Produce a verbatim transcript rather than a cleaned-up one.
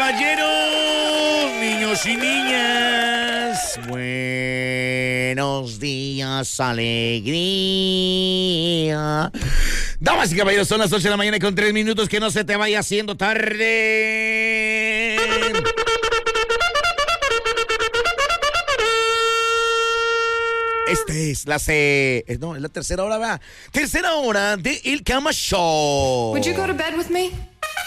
caballeros, niños y niñas, buenos días, alegría. Damas y caballeros, son las ocho de la mañana con tres minutos, que no se te vaya haciendo tarde. Esta es la C... No, es la tercera hora, ¿verdad? Tercera hora de El Cama Show. Would you go to bed with me?